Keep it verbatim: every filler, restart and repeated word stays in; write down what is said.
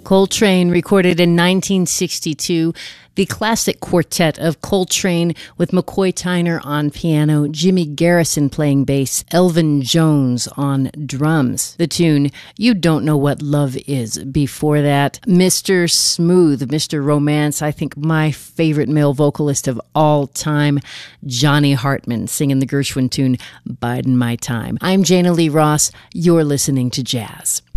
Coltrane, recorded in nineteen sixty-two, the classic quartet of Coltrane with McCoy Tyner on piano, Jimmy Garrison playing bass, Elvin Jones on drums. The tune, You Don't Know What Love Is. Before that, Mister Smooth, Mister Romance, I think my favorite male vocalist of all time, Johnny Hartman, singing the Gershwin tune, Bidin' My Time. I'm Jana Lee Ross. You're listening to Jazz.